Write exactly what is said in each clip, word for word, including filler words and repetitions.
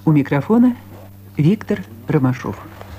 У микрофона Виктор Ромашов.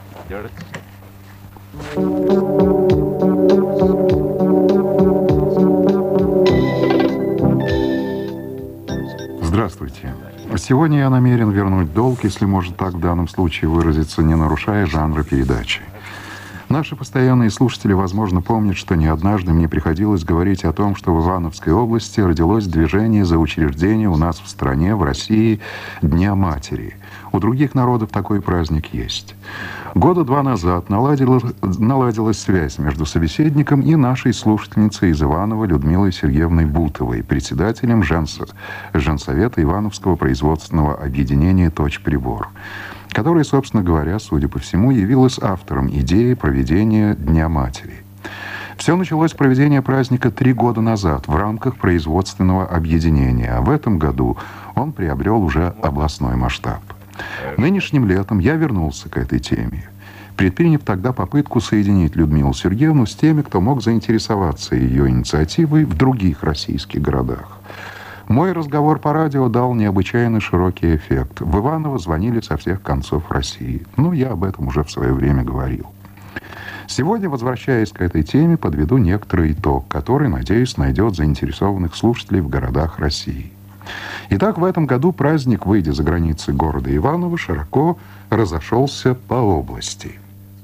Здравствуйте. Сегодня я намерен вернуть долг, если можно так в данном случае выразиться, не нарушая жанра передачи. Наши постоянные слушатели, возможно, помнят, что не однажды мне приходилось говорить о том, что в Ивановской области родилось движение за учреждение у нас в стране, в России, Дня Матери. У других народов такой праздник есть. Года два назад наладилась, наладилась связь между собеседником и нашей слушательницей из Иванова Людмилой Сергеевной Бутовой, председателем Женс... Женсовета Ивановского производственного объединения «Точь-прибор», которая, собственно говоря, судя по всему, явилась автором идеи проведения Дня Матери. Все началось с проведения праздника три года назад в рамках производственного объединения, а в этом году он приобрел уже областной масштаб. Нынешним летом я вернулся к этой теме, предприняв тогда попытку соединить Людмилу Сергеевну с теми, кто мог заинтересоваться ее инициативой в других российских городах. Мой разговор по радио дал необычайно широкий эффект. В Иваново звонили со всех концов России. Ну, я об этом уже в свое время говорил. Сегодня, возвращаясь к этой теме, подведу некоторый итог, который, надеюсь, найдет заинтересованных слушателей в городах России. Итак, в этом году праздник, выйдя за границы города Иваново, широко разошелся по области.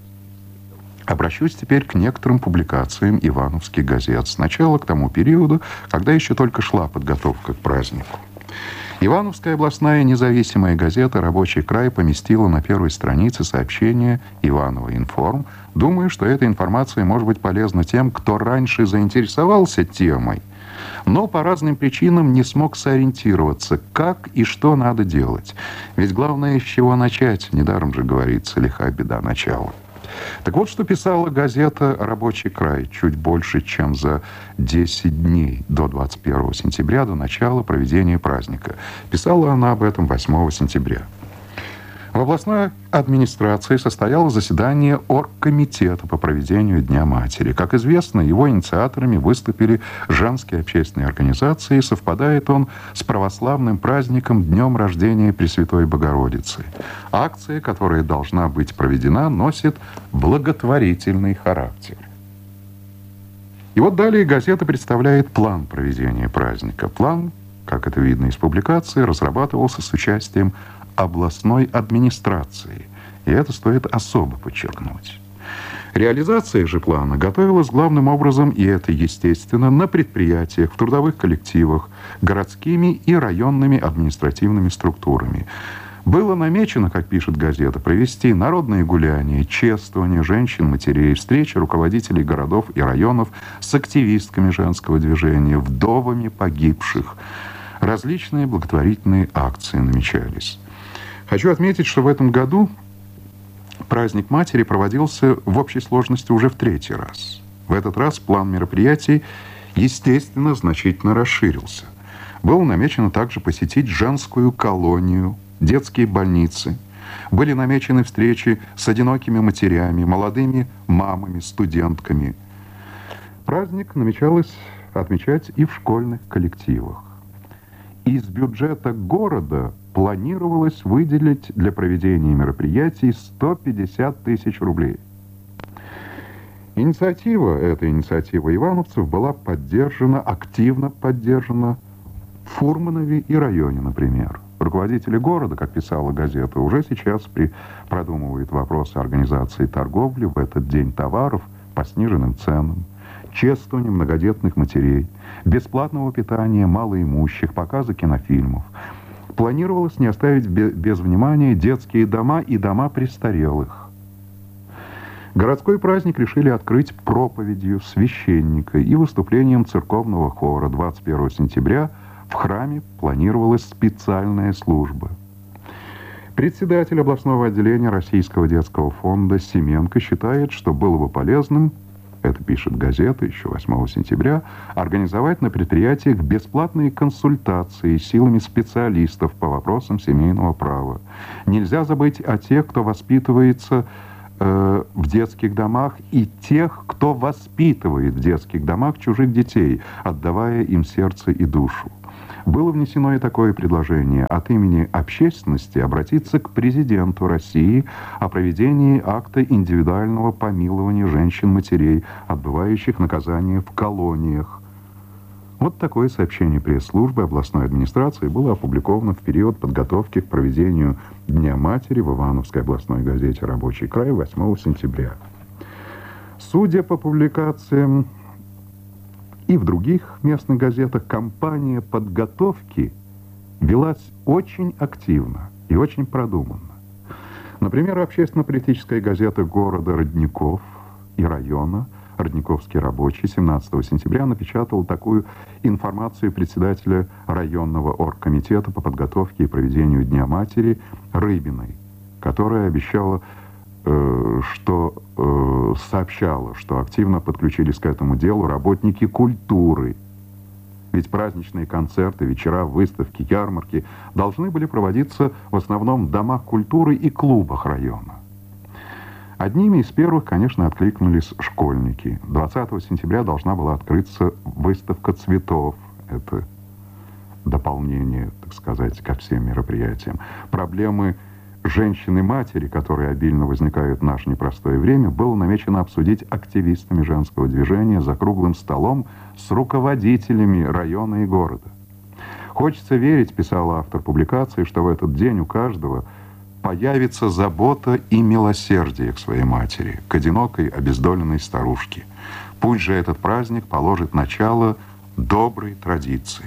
Обращусь теперь к некоторым публикациям ивановских газет. Сначала к тому периоду, когда еще только шла подготовка к празднику. Ивановская областная независимая газета «Рабочий край» поместила на первой странице сообщение «Иваново информ». Думаю, что эта информация может быть полезна тем, кто раньше заинтересовался темой, но по разным причинам не смог сориентироваться, как и что надо делать. Ведь главное, с чего начать. Недаром же говорится «лиха беда начала». Так вот, что писала газета «Рабочий край» чуть больше, чем за десять дней до двадцать первого сентября, до начала проведения праздника. Писала она об этом восьмого сентября. В областной администрации состоялось заседание оргкомитета по проведению Дня Матери. Как известно, его инициаторами выступили женские общественные организации. Совпадает он с православным праздником Днем рождения Пресвятой Богородицы. Акция, которая должна быть проведена, носит благотворительный характер. И вот далее газета представляет план проведения праздника. План, как это видно из публикации, разрабатывался с участием областной администрации, и это стоит особо подчеркнуть. Реализация же плана готовилась главным образом, и это естественно, на предприятиях, в трудовых коллективах, городскими и районными административными структурами. Было намечено, как пишет газета, провести народные гуляния, чествование женщин-матерей, встречи руководителей городов и районов с активистками женского движения, вдовами погибших. Различные благотворительные акции намечались. Хочу отметить, что в этом году праздник матери проводился в общей сложности уже в третий раз. В этот раз план мероприятий, естественно, значительно расширился. Было намечено также посетить женскую колонию, детские больницы. Были намечены встречи с одинокими матерями, молодыми мамами, студентками. Праздник намечалось отмечать и в школьных коллективах. Из бюджета города планировалось выделить для проведения мероприятий сто пятьдесят тысяч рублей. Инициатива, эта инициатива ивановцев была поддержана, активно поддержана в Фурманове и районе, например. Руководители города, как писала газета, уже сейчас при... продумывают вопросы организации торговли в этот день товаров по сниженным ценам, чествования многодетных матерей, бесплатного питания малоимущих, показа кинофильмов. Планировалось не оставить без внимания детские дома и дома престарелых. Городской праздник решили открыть проповедью священника и выступлением церковного хора. двадцать первого сентября в храме планировалась специальная служба. Председатель областного отделения Российского детского фонда Семенко считает, что было бы полезным, это пишет газета еще восьмого сентября, организовать на предприятиях бесплатные консультации силами специалистов по вопросам семейного права. Нельзя забыть о тех, кто воспитывается э, в детских домах, и тех, кто воспитывает в детских домах чужих детей, отдавая им сердце и душу. Было внесено и такое предложение от имени общественности обратиться к президенту России о проведении акта индивидуального помилования женщин-матерей, отбывающих наказание в колониях. Вот такое сообщение пресс-службы областной администрации было опубликовано в период подготовки к проведению Дня матери в Ивановской областной газете «Рабочий край» восьмого сентября. Судя по публикациям и в других местных газетах, кампания подготовки велась очень активно и очень продуманно. Например, общественно-политическая газета города Родников и района «Родниковский рабочий» семнадцатого сентября напечатал такую информацию председателя районного оргкомитета по подготовке и проведению Дня матери Рыбиной, которая обещала, э, что э, сообщала, что активно подключились к этому делу работники культуры. Ведь праздничные концерты, вечера, выставки, ярмарки должны были проводиться в основном в домах культуры и клубах района. Одними из первых, конечно, откликнулись школьники. двадцатого сентября должна была открыться выставка цветов. Это дополнение, так сказать, ко всем мероприятиям. Проблемы женщины-матери, которые обильно возникают в наше непростое время, было намечено обсудить активистами женского движения за круглым столом с руководителями района и города. «Хочется верить», — писал автор публикации, «что в этот день у каждого появится забота и милосердие к своей матери, к одинокой, обездоленной старушке. Пусть же этот праздник положит начало доброй традиции».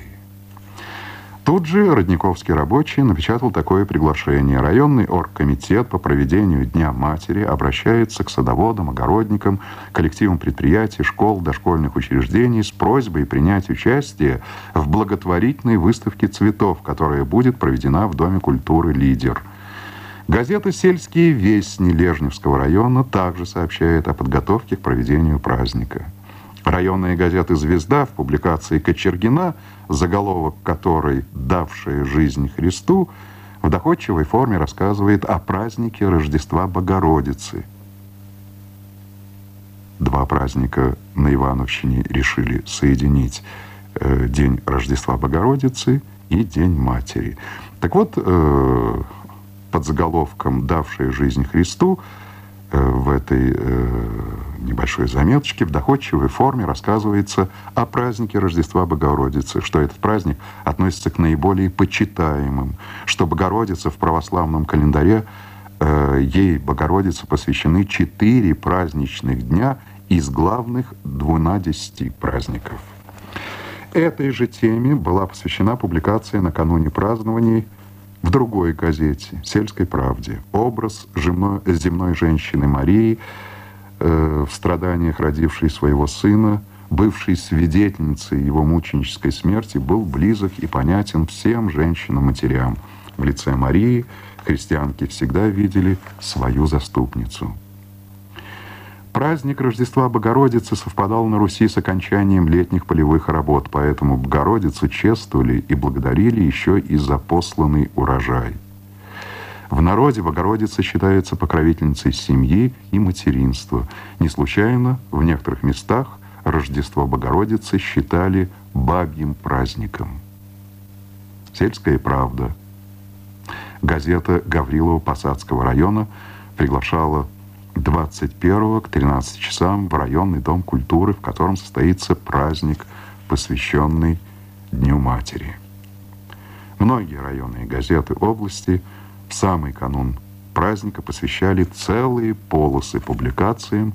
Тут же Родниковский рабочий напечатал такое приглашение. Районный оргкомитет по проведению Дня матери обращается к садоводам, огородникам, коллективам предприятий, школ, дошкольных учреждений с просьбой принять участие в благотворительной выставке цветов, которая будет проведена в Доме культуры «Лидер». Газета «Сельские вестни» Лежневского района также сообщает о подготовке к проведению праздника. Районная газета «Звезда» в публикации Кочергина, заголовок которой «Давшая жизнь Христу», в доходчивой форме рассказывает о празднике Рождества Богородицы. Два праздника на Ивановщине решили соединить: э, День Рождества Богородицы и День Матери. Так вот, э, под заголовком «Давшая жизнь Христу» в этой э, небольшой заметочке в доходчивой форме рассказывается о празднике Рождества Богородицы, что этот праздник относится к наиболее почитаемым, что Богородица в православном календаре, э, ей, Богородице, посвящены четыре праздничных дня из главных двунадесяти праздников. Этой же теме была посвящена публикация накануне празднований в другой газете «Сельской правде». Образ земной, земной женщины Марии, э, в страданиях родившей своего сына, бывшей свидетельницей его мученической смерти, был близок и понятен всем женщинам-матерям. В лице Марии христианки всегда видели свою заступницу. Праздник Рождества Богородицы совпадал на Руси с окончанием летних полевых работ, поэтому Богородицу чествовали и благодарили еще и за посланный урожай. В народе Богородица считается покровительницей семьи и материнства. Не случайно в некоторых местах Рождество Богородицы считали бабьим праздником. «Сельская правда». Газета Гаврилово-Посадского района приглашала двадцать первого к тринадцати часам в районный дом культуры, в котором состоится праздник, посвященный Дню матери. Многие районные газеты области в самый канун праздника посвящали целые полосы публикациям,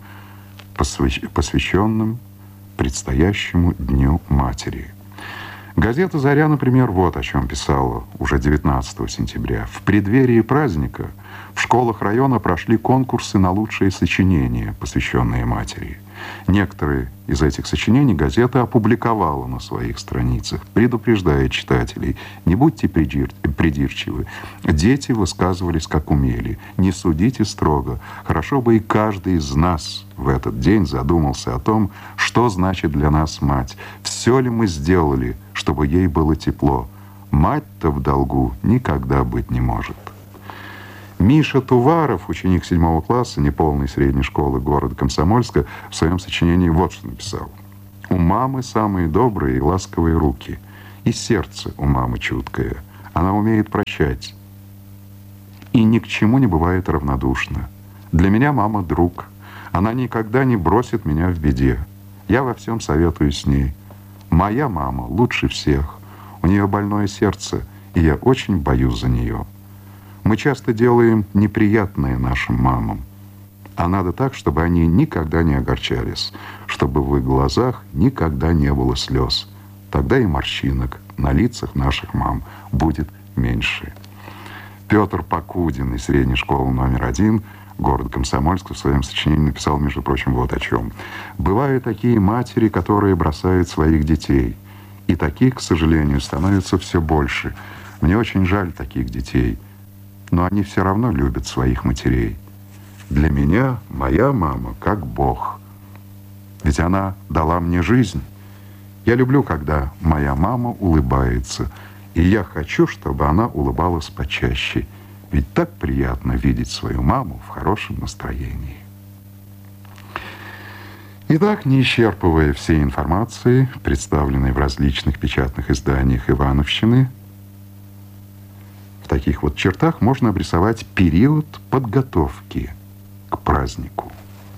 посвященным предстоящему Дню матери. Газета «Заря», например, вот о чем писала уже девятнадцатого сентября. В преддверии праздника в школах района прошли конкурсы на лучшие сочинения, посвященные матери. Некоторые из этих сочинений газета опубликовала на своих страницах, предупреждая читателей: не будьте придирчивы, дети высказывались как умели, не судите строго. Хорошо бы и каждый из нас в этот день задумался о том, что значит для нас мать. Все ли мы сделали, чтобы ей было тепло? Мать-то в долгу никогда быть не может. Миша Туваров, ученик седьмого класса неполной средней школы города Комсомольска, в своем сочинении вот что написал: «У мамы самые добрые и ласковые руки. И сердце у мамы чуткое. Она умеет прощать. И ни к чему не бывает равнодушна. Для меня мама друг. Она никогда не бросит меня в беде. Я во всем советую с ней. Моя мама лучше всех. У нее больное сердце, и я очень боюсь за нее. Мы часто делаем неприятное нашим мамам. А надо так, чтобы они никогда не огорчались, чтобы в их глазах никогда не было слез. Тогда и морщинок на лицах наших мам будет меньше. Петр Покудин из средней школы номер один города Комсомольска в своем сочинении написал, между прочим, вот о чем. «Бывают такие матери, которые бросают своих детей. И таких, к сожалению, становится все больше. Мне очень жаль таких детей. Но они все равно любят своих матерей. Для меня моя мама как Бог. Ведь она дала мне жизнь. Я люблю, когда моя мама улыбается. И я хочу, чтобы она улыбалась почаще. Ведь так приятно видеть свою маму в хорошем настроении». Итак, не исчерпывая всей информации, представленной в различных печатных изданиях Ивановщины, в таких вот чертах можно обрисовать период подготовки к празднику.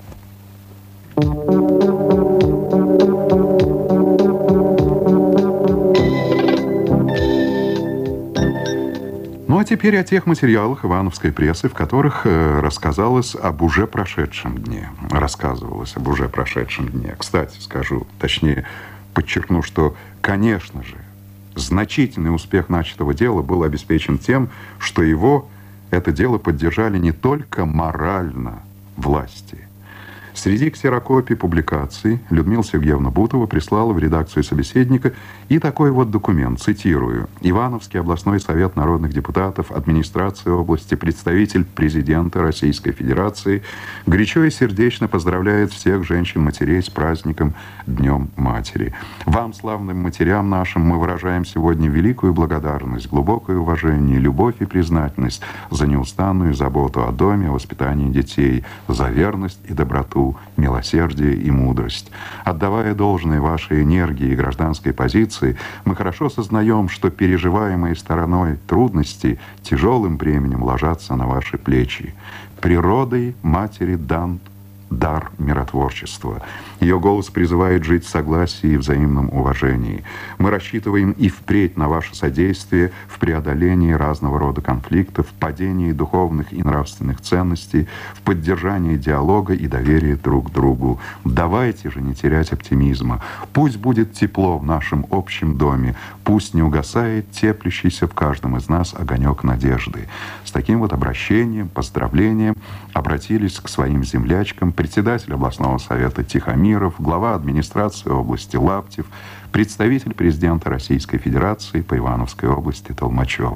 Ну а теперь о тех материалах ивановской прессы, в которых э, рассказалось об уже прошедшем дне. Рассказывалось об уже прошедшем дне. Кстати, скажу, точнее, подчеркну, что, конечно же, значительный успех начатого дела был обеспечен тем, что его, это дело, поддержали не только морально власти. Среди ксерокопий публикаций Людмила Сергеевна Бутова прислала в редакцию «Собеседника» и такой вот документ, цитирую. «Ивановский областной совет народных депутатов, администрации области, представитель президента Российской Федерации горячо и сердечно поздравляет всех женщин-матерей с праздником Днем Матери. Вам, славным матерям нашим, мы выражаем сегодня великую благодарность, глубокое уважение, любовь и признательность за неустанную заботу о доме, о воспитании детей, за верность и доброту, милосердие и мудрость. Отдавая должное вашей энергии и гражданской позиции, мы хорошо сознаем, что переживаемые стороной трудности тяжелым бременем ложатся на ваши плечи. Природой матери дан дар миротворчества. Ее голос призывает жить в согласии и взаимном уважении. Мы рассчитываем и впредь на ваше содействие в преодолении разного рода конфликтов, в падении духовных и нравственных ценностей, в поддержании диалога и доверия друг к другу. Давайте же не терять оптимизма. Пусть будет тепло в нашем общем доме, пусть не угасает теплящийся в каждом из нас огонек надежды». С таким вот обращением, поздравлением обратились к своим землячкам председатель областного совета Тихомиров, глава администрации области Лаптев, представитель президента Российской Федерации по Ивановской области Толмачев.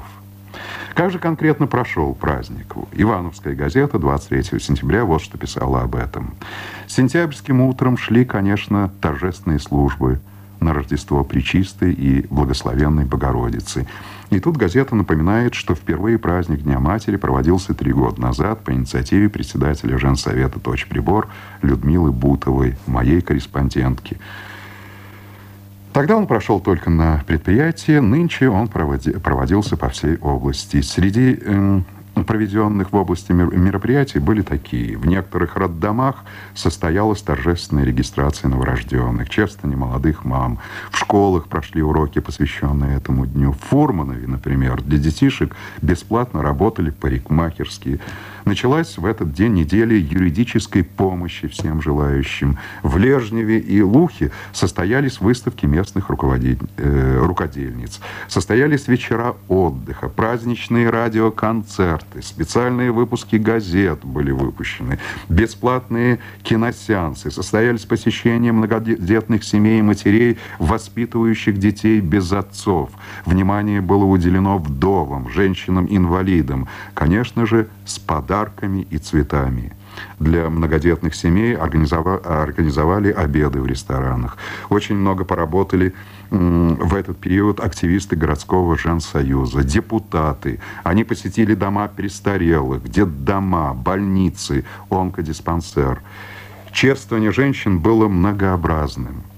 Как же конкретно прошел праздник? Ивановская газета двадцать третьего сентября вот что писала об этом. Сентябрьским утром шли, конечно, торжественные службы на Рождество Пречистой и Благословенной Богородицы. И тут газета напоминает, что впервые праздник Дня Матери проводился три года назад по инициативе председателя Женсовета «Точь-прибор» Людмилы Бутовой, моей корреспондентки. Тогда он прошел только на предприятии, нынче он проводи, проводился по всей области. Среди э, проведенных в области мероприятий были такие. В некоторых роддомах состоялась торжественная регистрация новорожденных, часто немолодых мам. В школах прошли уроки, посвященные этому дню. В Фурманове, например, для детишек бесплатно работали парикмахерские. Началась в этот день неделя юридической помощи всем желающим. В Лежневе и Лухе состоялись выставки местных руководитель, э, рукодельниц. Состоялись вечера отдыха, праздничные радиоконцерты, специальные выпуски газет были выпущены, бесплатные киносеансы, состоялись посещения многодетных семей и матерей, воспитывающих детей без отцов. Внимание было уделено вдовам, женщинам-инвалидам, конечно же, с подарками и цветами. Для многодетных семей организовали, организовали обеды в ресторанах. Очень много поработали м, в этот период активисты городского женсоюза, депутаты. Они посетили дома престарелых, детдома, больницы, онкодиспансер. Чествование женщин было многообразным.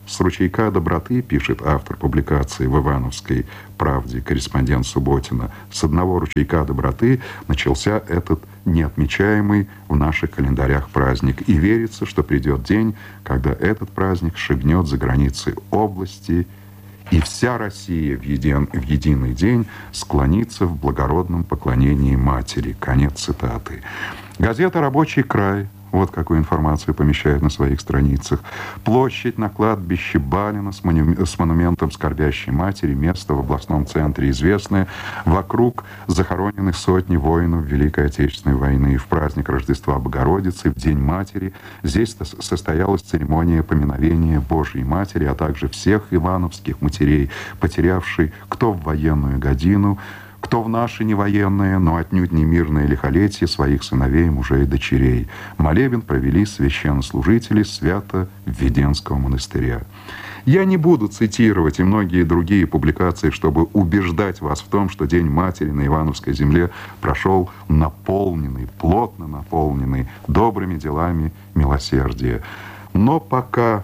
С ручейка доброты, пишет автор публикации в «Ивановской правде» корреспондент Субботина, с одного ручейка доброты начался этот неотмечаемый в наших календарях праздник. И верится, что придет день, когда этот праздник шагнет за границы области, и вся Россия в, един, в единый день склонится в благородном поклонении матери. Конец цитаты. Газета «Рабочий край» вот какую информацию помещает на своих страницах. Площадь на кладбище Балина с, моню... с монументом скорбящей матери, место в областном центре известное. Вокруг захоронены сотни воинов Великой Отечественной войны. В праздник Рождества Богородицы, в День Матери, здесь состоялась церемония поминовения Божьей Матери, а также всех ивановских матерей, потерявшей кто в военную годину, кто в наше невоенное, но отнюдь не мирное лихолетие своих сыновей, мужей и дочерей. Молебен провели священнослужители Свято-Введенского монастыря. Я не буду цитировать и многие другие публикации, чтобы убеждать вас в том, что День Матери на Ивановской земле прошел наполненный, плотно наполненный добрыми делами милосердия. Но пока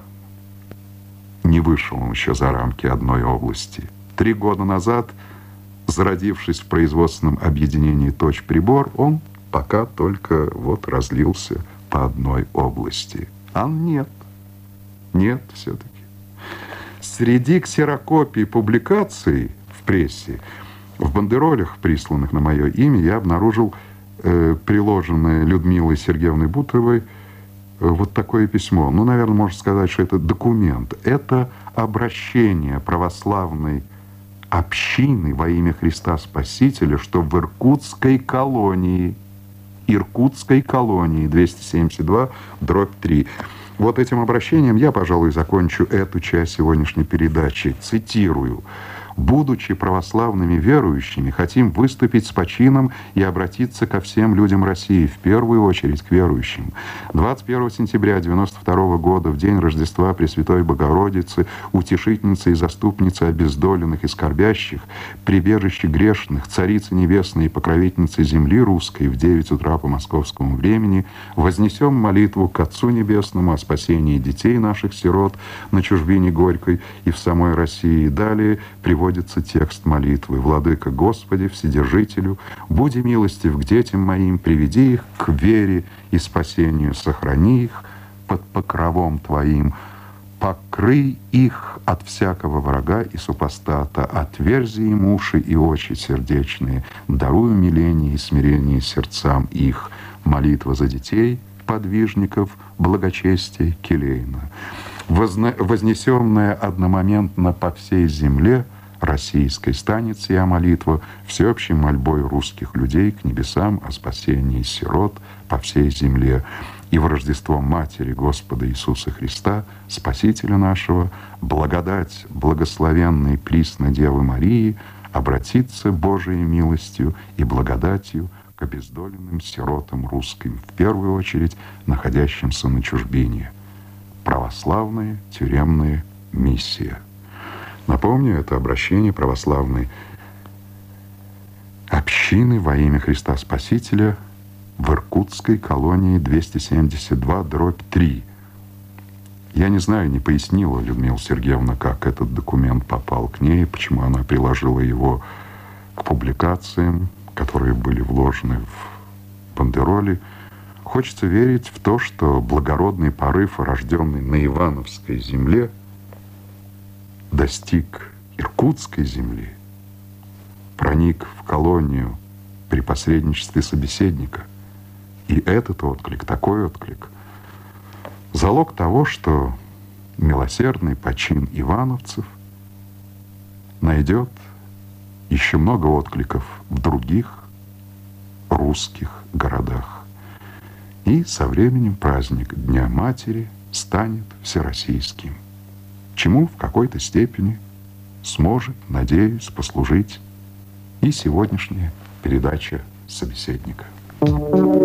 не вышел он еще за рамки одной области. Три года назад, зародившись в производственном объединении «Точь-прибор», он пока только вот разлился по одной области. А нет, нет все-таки. Среди ксерокопий публикаций в прессе, в бандеролях, присланных на мое имя, я обнаружил э, приложенное Людмилой Сергеевной Бутовой э, вот такое письмо. Ну, наверное, можно сказать, что это документ. Это обращение православной общины во имя Христа Спасителя, что в Иркутской колонии, Иркутской колонии, двести семьдесят два дробь три. Вот этим обращением я, пожалуй, закончу эту часть сегодняшней передачи. Цитирую. «Будучи православными верующими, хотим выступить с почином и обратиться ко всем людям России, в первую очередь к верующим. двадцать первого сентября девяносто второго года, в день Рождества Пресвятой Богородицы, утешительницы и заступницы обездоленных и скорбящих, прибежище грешных, царицы небесной и покровительницы земли русской, в девять утра по московскому времени, вознесем молитву к Отцу Небесному о спасении детей наших сирот на чужбине Горькой и в самой России». Далее приводится текст молитвы. «Владыка Господи, Вседержителю, буди милостив к детям моим, приведи их к вере и спасению, сохрани их под покровом Твоим, покрый их от всякого врага и супостата, отверзи им уши и очи сердечные, даруй умиление и смирение сердцам их». Молитва за детей, подвижников, благочестия келейна. Возна... Вознесенная одномоментно по всей земле российской, станет сия молитва всеобщей мольбой русских людей к небесам о спасении сирот по всей земле. И в Рождество Матери Господа Иисуса Христа, Спасителя нашего, благодать благословенной присно Девы Марии обратиться Божией милостью и благодатью к обездоленным сиротам русским, в первую очередь находящимся на чужбине. Православная тюремная миссия. Напомню, это обращение православной общины во имя Христа Спасителя в Иркутской колонии двести семьдесят два дробь три. Я не знаю, не пояснила Людмила Сергеевна, как этот документ попал к ней, почему она приложила его к публикациям, которые были вложены в бандероли. Хочется верить в то, что благородный порыв, рожденный на Ивановской земле, достиг Иркутской земли, проник в колонию при посредничестве собеседника. И этот отклик, такой отклик, залог того, что милосердный почин ивановцев найдет еще много откликов в других русских городах. И со временем праздник Дня Матери станет всероссийским, чему в какой-то степени сможет, надеюсь, послужить и сегодняшняя передача собеседника.